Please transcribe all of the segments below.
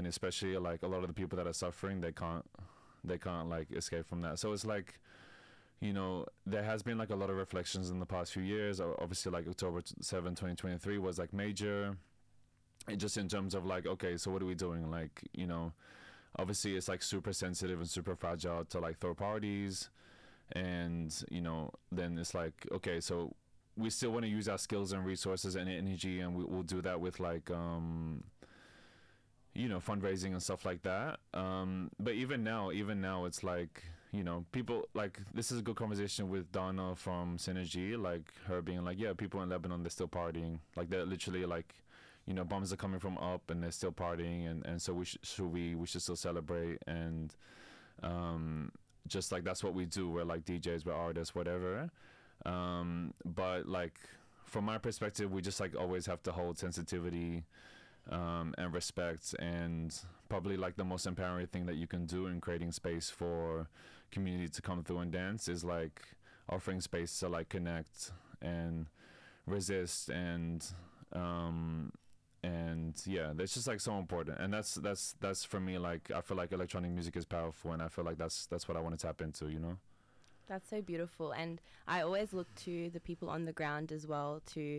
and especially like a lot of the people that are suffering, they can't like escape from that. So it's like, you know, there has been like a lot of reflections in the past few years. Obviously, like October 7, 2023 was like major. It just in terms of like, okay, so what are we doing? Like, you know, obviously it's like super sensitive and super fragile to like third parties. And, you know, then it's like, okay, so we still want to use our skills and resources and energy, and we'll do that with like, you know, fundraising and stuff like that. But even now, it's like, you know, people like, this is a good conversation with Donna from Synergy, like her being like, yeah, people in Lebanon, they're still partying. Like they're literally like, you know, bombs are coming from up and they're still partying. And so we should still celebrate. And just like, that's what we do. We're like DJs, we're artists, whatever. But like, from my perspective, we just like always have to hold sensitivity and respect, and probably like the most empowering thing that you can do in creating space for community to come through and dance is like offering space to like connect and resist. And yeah, that's just like so important. And that's for me, like I feel like electronic music is powerful, and I feel like that's what I want to tap into, you know. That's so beautiful. And I always look to the people on the ground as well to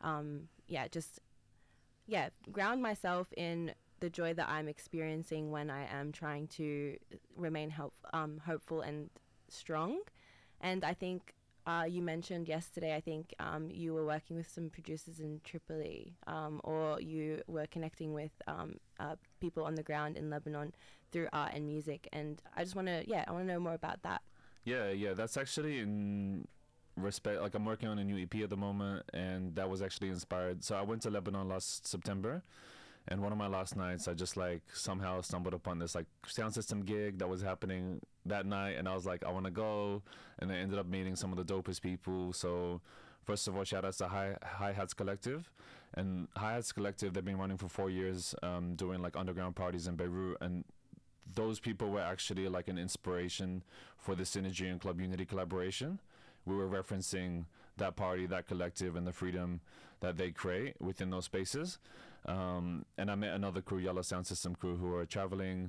ground myself in the joy that I'm experiencing when I am trying to remain hopeful and strong. And I think you mentioned yesterday, I think you were working with some producers in Tripoli, or you were connecting with people on the ground in Lebanon through art and music. And I just want to, I want to know more about that. Yeah, that's actually in respect, like I'm working on a new EP at the moment, and that was actually inspired. So I went to Lebanon last September, and one of my last nights I just like somehow stumbled upon this like sound system gig that was happening that night, and I was like, I want to go. And I ended up meeting some of the dopest people. So first of all, shout out to Hi Hats Collective. And Hi Hats Collective, they've been running for 4 years, doing like underground parties in Beirut, and those people were actually like an inspiration for the Synergy and Club Unity collaboration. We were referencing that party, that collective, and the freedom that they create within those spaces. And I met another crew, Yellow Sound System crew, who are traveling.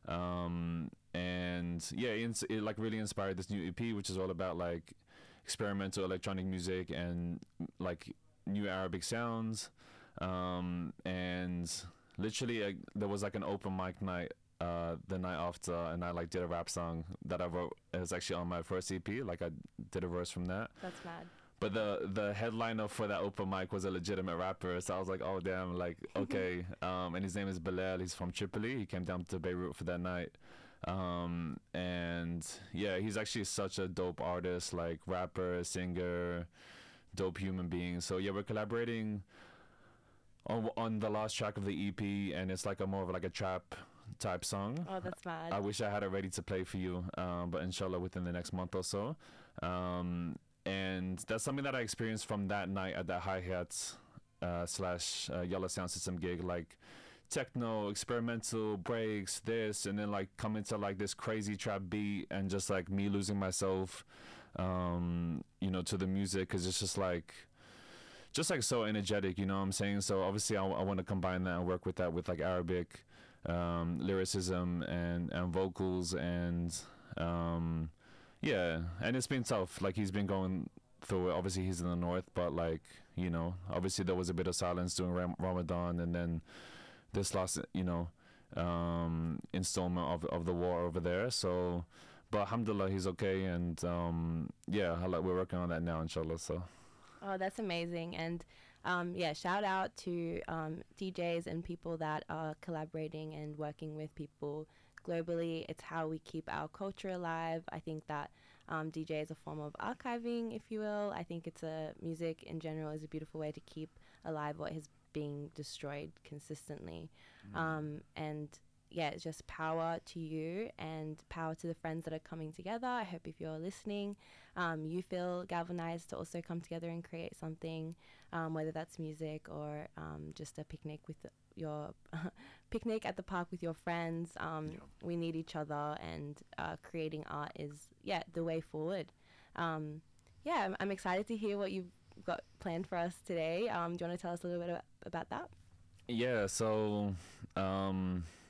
And yeah, it like really inspired this new EP, which is all about like experimental electronic music and like new Arabic sounds. And literally, there was like an open mic night the night after, and I like did a rap song that I wrote. It was actually on my first EP. Like I did a verse from that. That's mad. But the headliner for that open mic was a legitimate rapper, so I was like, oh damn, like okay. And his name is Bilal. He's from Tripoli. He came down to Beirut for that night. And yeah, he's actually such a dope artist, like rapper, singer, dope human being. So yeah, we're collaborating on the last track of the EP, and it's like a more of like a trap type song. Oh, that's mad. I wish I had it ready to play for you, but inshallah within the next month or so. And that's something that I experienced from that night at that Hi-Hats / Yellow Sound System gig, like techno, experimental breaks, this, and then like come into like this crazy trap beat, and just like me losing myself, you know, to the music, because it's just like so energetic, you know what I'm saying? So obviously I want to combine that and work with that with like Arabic lyricism and vocals, and yeah, and it's been tough. Like he's been going through it. Obviously he's in the north, but like, you know, obviously there was a bit of silence during Ramadan, and then this last, you know, installment of the war over there. So, but alhamdulillah, he's okay, and yeah, we're working on that now, inshallah. So. Oh, that's amazing. And shout out to DJs and people that are collaborating and working with people globally. It's how we keep our culture alive. I think that DJ is a form of archiving, if you will. I think music in general is a beautiful way to keep alive what is being destroyed consistently. And yeah, it's just power to you and power to the friends that are coming together. I hope if you're listening, you feel galvanized to also come together and create something, whether that's music or just a picnic with your picnic at the park with your friends. We need each other, and creating art is the way forward. I'm excited to hear what you've got planned for us today. Do you want to tell us a little bit about that? Yeah, so